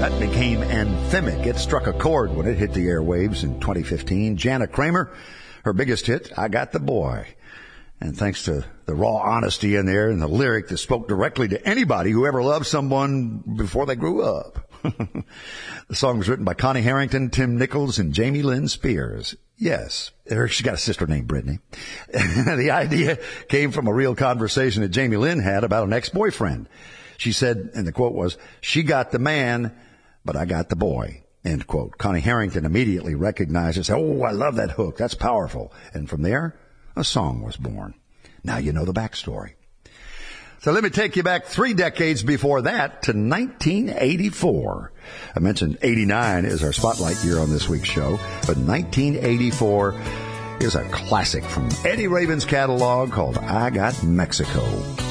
cut became anthemic. It struck a chord when it hit the airwaves in 2015. Jana Kramer, her biggest hit, I Got the Boy. And thanks to the raw honesty in there and the lyric that spoke directly to anybody who ever loved someone before they grew up. The song was written by Connie Harrington, Tim Nichols, and Jamie Lynn Spears. Yes, she's got a sister named Brittany. The idea came from a real conversation that Jamie Lynn had about an ex-boyfriend. She said, and the quote was, "She got the man, but I got the boy." End quote. Connie Harrington immediately recognized and said, "Oh, I love that hook. That's powerful." And from there, a song was born. Now you know the backstory. So let me take you back 3 decades before that to 1984. I mentioned 89 is our spotlight year on this week's show, but 1984 is a classic from Eddie Raven's catalog called I Got Mexico.